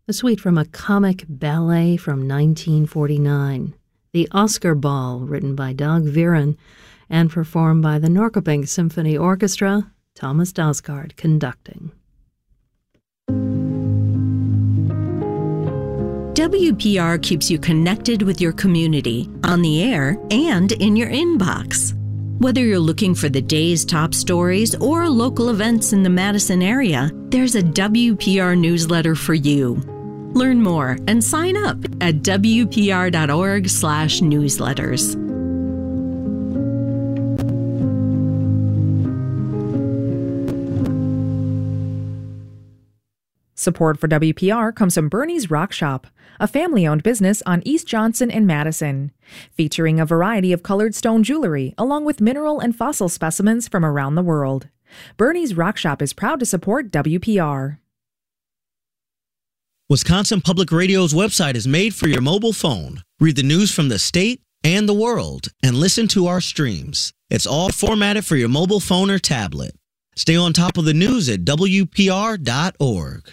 A suite from a comic ballet from 1949, The Oscar Ball, written by Doug Viren and performed by the Norrköping Symphony Orchestra, Thomas Dausgaard conducting. WPR keeps you connected with your community, on the air, and in your inbox. Whether you're looking for the day's top stories or local events in the Madison area, there's a WPR newsletter for you. Learn more and sign up at wpr.org/newsletters. Support for WPR comes from Bernie's Rock Shop, a family-owned business on East Johnson in Madison, featuring a variety of colored stone jewelry along with mineral and fossil specimens from around the world. Bernie's Rock Shop is proud to support WPR. Wisconsin Public Radio's website is made for your mobile phone. Read the news from the state and the world and listen to our streams. It's all formatted for your mobile phone or tablet. Stay on top of the news at WPR.org.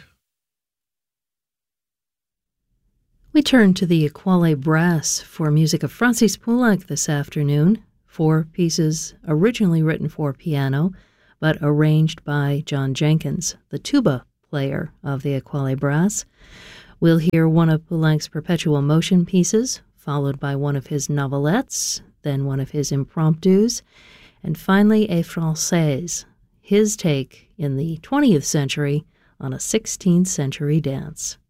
We turn to the Equale Brass for music of Francis Poulenc this afternoon. 4 pieces originally written for piano, but arranged by John Jenkins, the tuba player of the Equale Brass. We'll hear one of Poulenc's perpetual motion pieces, followed by one of his novelettes, then one of his impromptus, and finally a Française, his take in the 20th century on a 16th century dance.